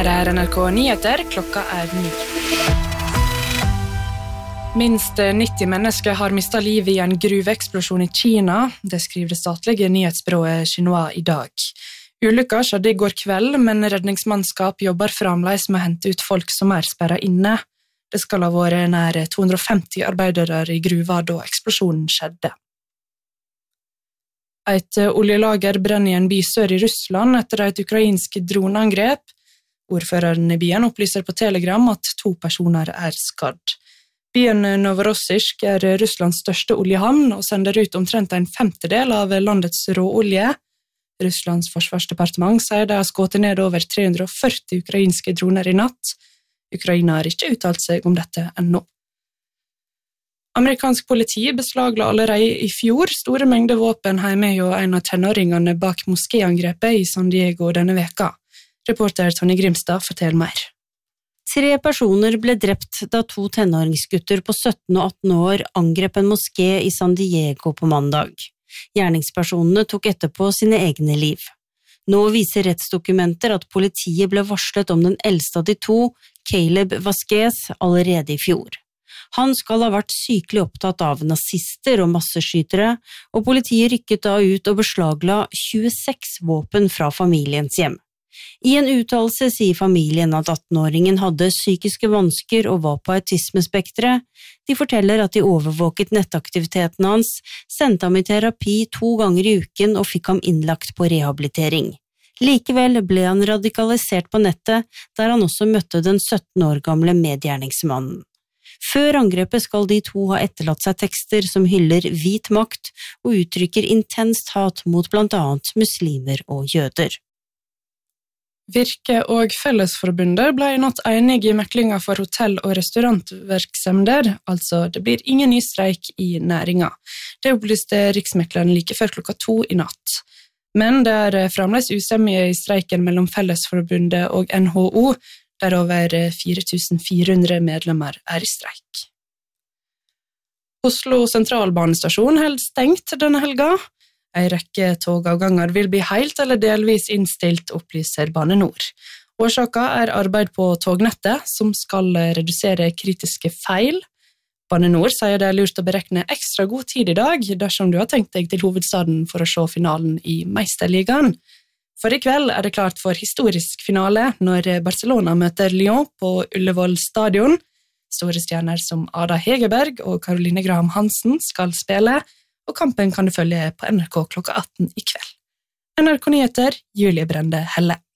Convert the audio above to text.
Her NRK Nyheter, klokka 9. Minst 90 mennesker har mistet livet i en gruveeksplosjon i Kina, det skriver det statlige nyhetsbyrået Xinhua i dag. Ulykka skjedde i går kveld, men redningsmannskap jobber fremdeles med å hente ut folk som sperret inne. Det skal ha vært nær 250 arbeidere i gruva da eksplosjonen skjedde. Et oljelager brenner i en by sør i Russland etter et ukrainsk droneangrep. Ordføreren i byen opplyser på Telegram at 2 personer skadd. Byen Novorossiysk Russlands største oljehavn og sender ut omtrent en 50% av landets råolje. Russlands forsvarsdepartement sier de har skutt ned over 340 ukrainske droner i natt. Ukraina har ikke uttalt seg om dette ennå. Amerikansk politi beslagla allerede i fjor store mengder våpen hjemme og en av tenåringene bak moskéangrepet i San Diego denne veka. Reporter Tonje Grimstad forteller mer. 3 personer ble drept da 2 tenåringsgutter på 17 og 18 år angrep en moské i San Diego på mandag. Gjerningspersonene tok etterpå sine egne liv. Nå viser rettsdokumenter at politiet ble varslet om den eldste av de 2, Caleb Vasquez, allerede i fjor. Han skal ha vært sykelig opptatt av nazister og masseskytere, og politiet rykket da ut og beslagla 26 våpen fra familiens hjem. I en uttalelse sier familien at 18-åringen hadde psykiske vansker og var på autismespektret. De forteller at de overvåket nettaktiviteten hans, sendte ham i terapi 2 ganger i uken og fikk ham innlagt på rehabilitering. Likevel ble han radikalisert på nettet, der han også møtte den 17 år gamle medgjerningsmannen. Før angrepet skal de 2 ha etterlatt seg tekster som hyller hvit makt og uttrykker intenst hat mot blant annet muslimer og jøder. Virke og Fellesforbundet ble i natt enige i meklinga for hotell- og restaurantvirksomheter, altså det blir ingen ny streik i næringa. Det opplyste riksmekleren like før klokka 2 i natt. Men det fremdeles usemje i streiken mellom Fellesforbundet og NHO, der over 4400 medlemmer i streik. Oslo sentralbanestasjon holder stengt denne helga. En rekke togavganger vil bli helt eller delvis innstilt, opplyser Bane Nor. Årsaken arbeid på tognettet, som skal redusere kritiske feil. Bane Nor sier det lurt å berekne ekstra god tid i dag, dersom du har tenkt deg til hovedstaden for å se finalen i Meisterligaen. For i kveld det klart for historisk finale når Barcelona møter Lyon på Ullevål stadion. Store stjerner som Ada Hegerberg og Caroline Graham Hansen skal spille, og kampen kan du følge på NRK klokka 18 i kveld. NRK Nyheter, Julie Brende Helle.